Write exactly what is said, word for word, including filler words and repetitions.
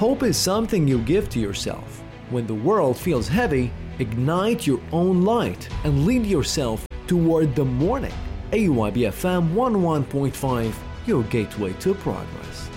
Hope is something you give to yourself. When the world feels heavy, ignite your own light and lead yourself toward the morning. A Y B F M one oh one point five, your gateway to progress.